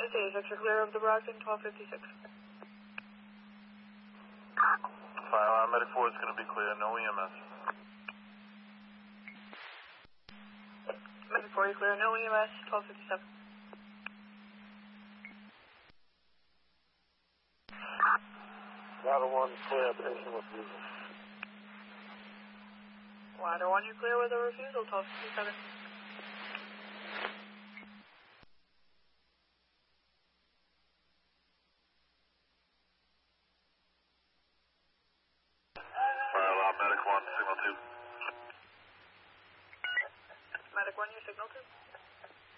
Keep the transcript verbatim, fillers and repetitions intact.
fifty-six, you're clear of the Brockton, twelve fifty-six. Fire alarm medic four is going to be clear, no E M S. Medic four, you're clear, no E M S, twelve fifty-seven. Ladder one, clear, patient refusal. Ladder one, you're clear with a refusal, twelve fifty-seven.